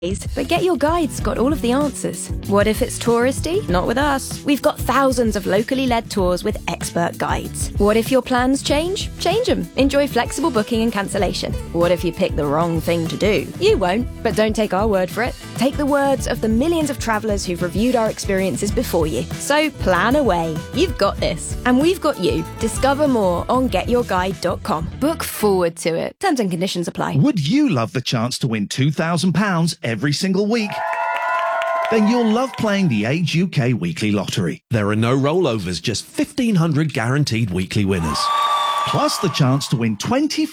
But Get Your Guide's got all of the answers. What if it's touristy? Not with us. We've got thousands of locally led tours with expert guides. What if your plans change? Change them. Enjoy flexible booking and cancellation. What if you pick the wrong thing to do? You won't, but don't take our word for it. Take the words of the millions of travellers who've reviewed our experiences before you. So plan away. You've got this. And we've got you. Discover more on getyourguide.com. Book forward to it. Terms and conditions apply. Would you love the chance to win £2,000 every single week? Then you'll love playing the Age UK Weekly Lottery. There are no rollovers, just 1,500 guaranteed weekly winners. Plus the chance to win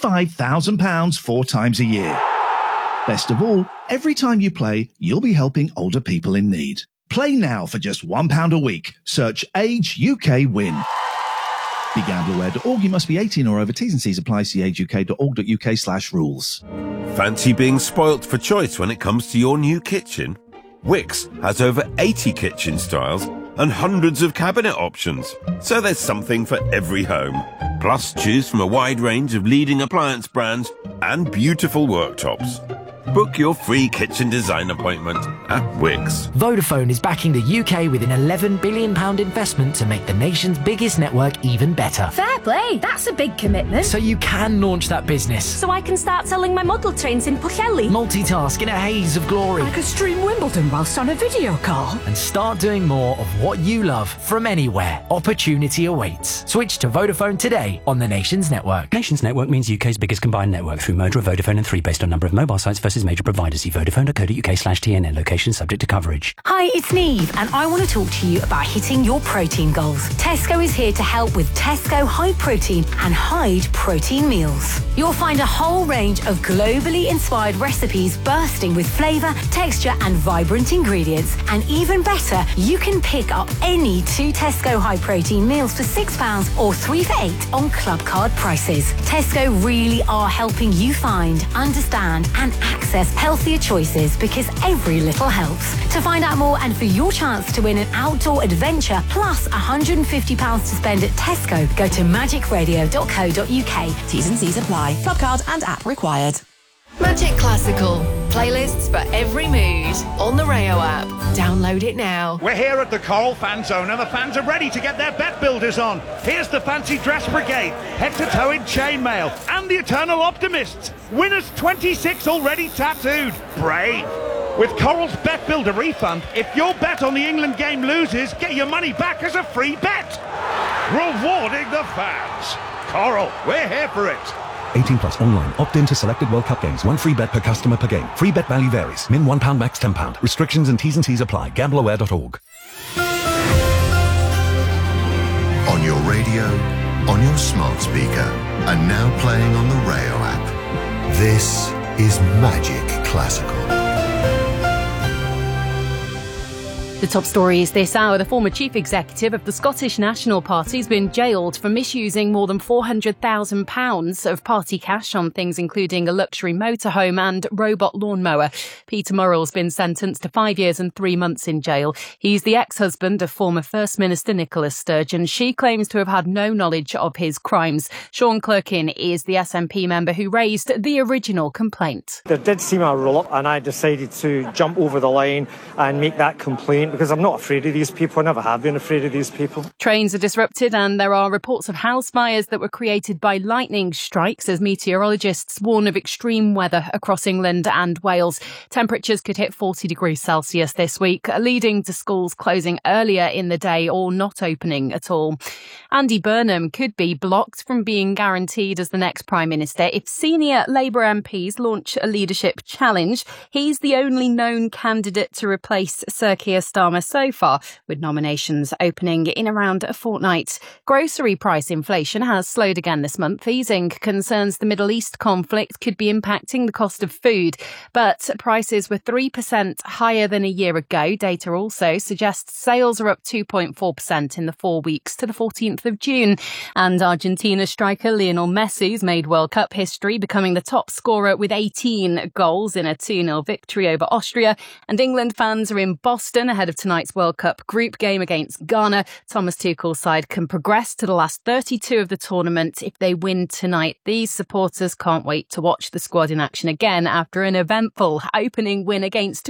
£25,000 4 times a year. Best of all, every time you play, you'll be helping older people in need. Play now for just £1 a week. Search Age UK Win. BeGambleAware.org. You must be 18 or over. T's and C's apply. See ageuk.org.uk/rules. Fancy being spoilt for choice when it comes to your new kitchen? Wickes has over 80 kitchen styles and hundreds of cabinet options, so there's something for every home. Plus, choose from a wide range of leading appliance brands and beautiful worktops. Book your free kitchen design appointment at Wickes. Vodafone is backing the UK with an £11 billion investment to make the nation's biggest network even better. Fair play, that's a big commitment. So you can launch that business. So I can start selling my model trains in Pwllheli. Multitask in a haze of glory. I could stream Wimbledon whilst on a video call. And start doing more of what you love from anywhere. Opportunity awaits. Switch to Vodafone today on the Nations Network. Nations Network means UK's biggest combined network through merger of Vodafone and 3 based on number of mobile sites versus major providers. See vodafone.co.uk/TNN. Location subject to coverage. Hi, it's Neve, and I want to talk to you about hitting your protein goals. Tesco is here to help with Tesco High Protein and Hyde Protein Meals. You'll find a whole range of globally inspired recipes bursting with flavour, texture and vibrant ingredients. And even better, you can pick up any 2 Tesco High Protein meals for £6 or 3 for £8 on club card prices. Tesco really are helping you find, understand and access healthier choices, because every little helps. To find out more and for your chance to win an outdoor adventure plus £150 to spend at Tesco, go to magicradio.co.uk. T's and C's apply. Club card and app required. Magic Classical. Playlists for every mood on the Rayo app. Download it now. We're here at the Coral Fan Zone and the fans are ready to get their bet builders on. Here's the Fancy Dress Brigade, head to toe in chainmail, and the Eternal Optimists. Winners 26 already tattooed. Brave. With Coral's Bet Builder refund, if your bet on the England game loses, get your money back as a free bet. Rewarding the fans. Coral, we're here for it. 18 plus online. Opt in to selected World Cup games. 1 free bet per customer per game. Free bet value varies. Min £1, max £10. Restrictions and T's and C's apply. Gambleaware.org. On your radio, on your smart speaker, and now playing on the Rayo app. This is Magic Classical. The top story is this hour. The former chief executive of the Scottish National Party has been jailed for misusing more than £400,000 of party cash on things including a luxury motorhome and robot lawnmower. Peter Murrell's been sentenced to 5 years and 3 months in jail. He's the ex-husband of former First Minister Nicola Sturgeon. She claims to have had no knowledge of his crimes. Sean Clerkin is the SNP member who raised the original complaint. There did seem a roll-up and I decided to jump over the line and make that complaint, because I'm not afraid of these people. I never have been afraid of these people. Trains are disrupted and there are reports of house fires that were created by lightning strikes as meteorologists warn of extreme weather across England and Wales. Temperatures could hit 40 degrees Celsius this week, leading to schools closing earlier in the day or not opening at all. Andy Burnham could be blocked from being guaranteed as the next Prime Minister if senior Labour MPs launch a leadership challenge. He's the only known candidate to replace Sir Keir Starmer so far, with nominations opening in around a fortnight. Grocery price inflation has slowed again this month, easing concerns the Middle East conflict could be impacting the cost of food. But prices were 3% higher than a year ago. Data also suggests sales are up 2.4% in the 4 weeks to the 14th of June. And Argentina striker Lionel Messi's made World Cup history, becoming the top scorer with 18 goals in a 2-0 victory over Austria. And England fans are in Boston ahead ahead of tonight's World Cup group game against Ghana. Thomas Tuchel's side can progress to the last 32 of the tournament if they win tonight. These supporters can't wait to watch the squad in action again after an eventful opening win against